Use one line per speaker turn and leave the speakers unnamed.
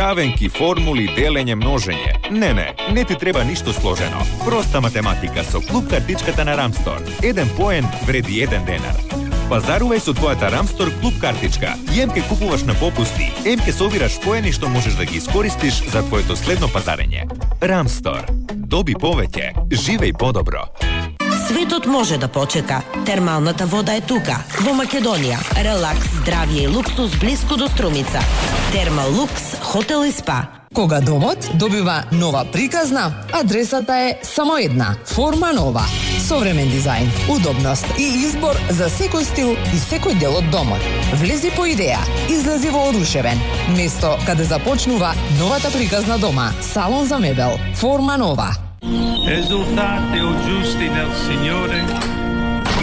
Правенки, формули, делење, множење. Не ти треба ништо сложено. Проста математика со клуб картичката на Рамстор. 1 поен вреди 1 денар. Пазарувај со твојата Рамстор клуб картичка. Ке купуваш на попусти, ке собираш поени што можеш да ги искористиш за твоето следно пазарење. Рамстор. Доби повеќе. Живеј подобро.
Светот може да почека. Термалната вода е тука, во Македонија. Релакс, здравје и луксус блиску до Струмица. Термал Лукс, хотел и спа.
Кога домот добива нова приказна, адресата е само една – Форма Нова. Современ дизајн, удобност и избор за секој стил и секој дел од домот. Влези по идеја, излези во одушевен. Место каде започнува новата приказна дома. Салон за мебел. Форма Нова.
Esultate o giusti nel Signore